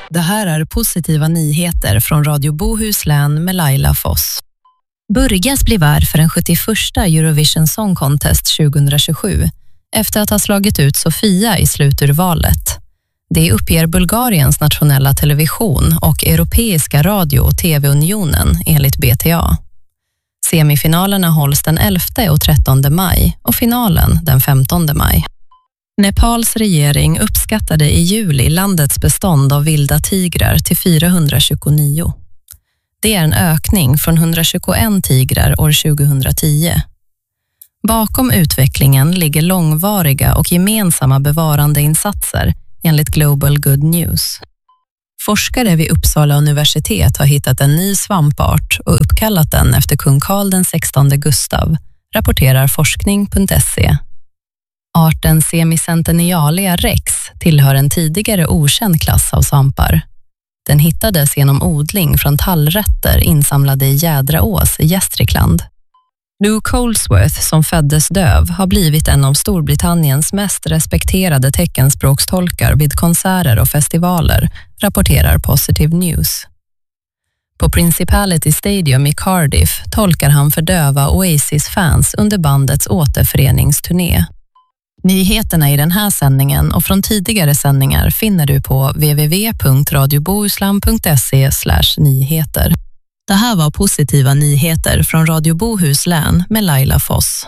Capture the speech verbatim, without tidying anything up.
Det här är positiva nyheter från Radio Bohuslän med Laila Foss. Burgas blir värd för den sjuttioförsta Eurovision Song Contest tjugohundratjugosju efter att ha slagit ut Sofia i sluturvalet. Det uppger Bulgariens nationella television och Europeiska radio- och tv-unionen enligt B T A. Semifinalerna hålls den elfte och trettonde maj och finalen den femtonde maj. Nepals regering uppskattade i juli landets bestånd av vilda tigrar till fyrahundratjugonio. Det är en ökning från hundratjugoett tigrar år tjugohundratio. Bakom utvecklingen ligger långvariga och gemensamma bevarandeinsatser enligt Global Good News. Forskare vid Uppsala universitet har hittat en ny svampart och uppkallat den efter kung Karl den sextonde Gustav, rapporterar forskning punkt se. Arten Semicentennialia rex tillhör en tidigare okänd klass av svampar. Den hittades genom odling från tallrötter insamlade i Jädraås i Gästrikland. Lou Colesworth, som föddes döv, har blivit en av Storbritanniens mest respekterade teckenspråkstolkar vid konserter och festivaler, rapporterar Positive News. På Principality Stadium i Cardiff tolkar han för döva Oasis-fans under bandets återföreningsturné. Nyheterna i den här sändningen och från tidigare sändningar finner du på w w w punkt radiobohuslan punkt se slash nyheter. Det här var positiva nyheter från Radio Bohuslän med Laila Foss.